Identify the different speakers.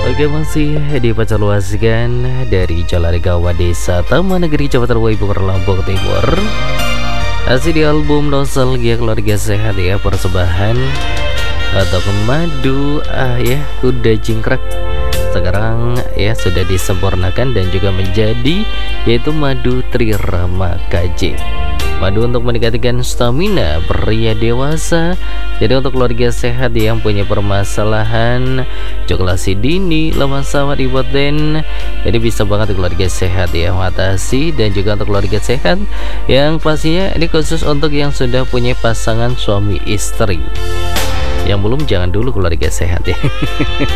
Speaker 1: Oke, masih di Pacar Luaskan dari Jalan Gawa Desa Taman Negeri Jawa Ibu Lampung Timur. Masih di album Nostalgia Keluarga Sehat ya, persembahan atau Madu ya Kuda Jingkrak. Sekarang ya sudah disempurnakan dan juga menjadi yaitu Madu Trirama KJ. Madu untuk meningkatkan stamina pria dewasa. Jadi untuk keluarga sehat yang punya permasalahan jokulasi dini, lemah sama hipoten, jadi bisa banget keluarga sehat ya mengatasi. Dan juga untuk keluarga sehat yang pastinya ini khusus untuk yang sudah punya pasangan suami istri. Yang belum jangan dulu keluarga sehat ya.